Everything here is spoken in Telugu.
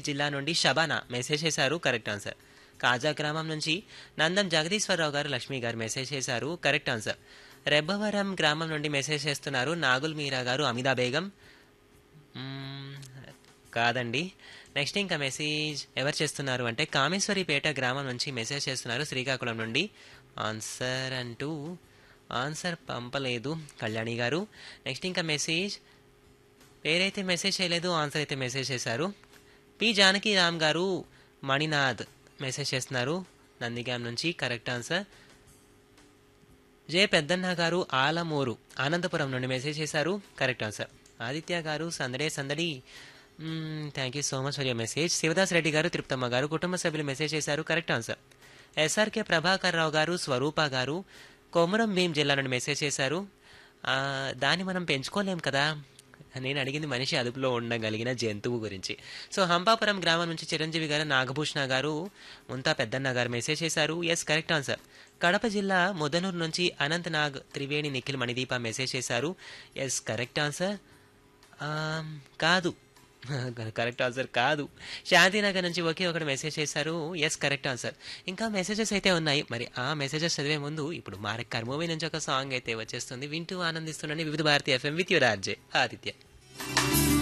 జిల్లా నుండి షబానా మెసేజ్ చేశారు కరెక్ట్ ఆన్సర్. కాజా గ్రామం నుంచి నందం జగదీశ్వరరావు గారు లక్ష్మి గారు మెసేజ్ చేశారు కరెక్ట్ ఆన్సర్. రెబ్బవరం గ్రామం నుండి మెసేజ్ చేస్తున్నారు నాగుల్ మీరా గారు అమిదా బేగం. మ్మ్, కాదండి. నెక్స్ట్ ఇంకా మెసేజ్ ఎవరు చేస్తున్నారు అంటే కామేశ్వరిపేట గ్రామం నుంచి మెసేజ్ చేస్తున్నారు శ్రీకాకుళం నుండి. ఆన్సర్ అంటూ ఆన్సర్ పంపలేదు కళ్యాణి గారు. నెక్స్ట్ ఇంకా మెసేజ్ పేరైతే మెసేజ్ చేయలేదు, ఆన్సర్ అయితే మెసేజ్ చేశారు. పి జానకి రామ్ గారు మణినాథ్ మెసేజ్ చేస్తున్నారు నందిగాం నుంచి కరెక్ట్ ఆన్సర్. జే పెద్దన్న గారు ఆలమూరు అనంతపురం నుండి మెసేజ్ చేశారు కరెక్ట్ ఆన్సర్. ఆదిత్య గారు సందడే సందడి thank you so much for your message. Shivadas Reddy గారు తిరుపతమ్మ గారు కుటుంబ సభ్యులు మెసేజ్ చేశారు correct answer. SRK Prabhakar Rao గారు స్వరూప గారు కొమరం భీం జిల్లా నుండి మెసేజ్ చేశారు. దాన్ని మనం పెంచుకోలేం కదా, నేను అడిగింది మనిషి అదుపులో ఉండగలిగిన జంతువు గురించి. సో హంపాపురం గ్రామం నుంచి చిరంజీవి గారు నాగభూషణ గారు ముంతా పెద్దన్న గారు మెసేజ్ చేశారు ఎస్ కరెక్ట్ ఆన్సర్. కడప జిల్లా ముదనూరు నుంచి అనంత్ నాగ్ త్రివేణి నిఖిల్ మణిదీప మెసేజ్ చేశారు ఎస్ కరెక్ట్ ఆన్సర్. కాదు కరెక్ట్ ఆన్సర్ కాదు. శాంతినగర్ నుంచి ఒకే ఒకటి మెసేజ్ చేశారు ఎస్ కరెక్ట్ ఆన్సర్. ఇంకా మెసేజెస్ అయితే ఉన్నాయి, మరి ఆ మెసేజెస్ చదివే ముందు ఇప్పుడు మారెక్కర్ మూవీ నుంచి ఒక సాంగ్ అయితే వచ్చేస్తుంది, వింటూ ఆనందిస్తుండండి వివిధ Bharati FM with your RJ Aditya.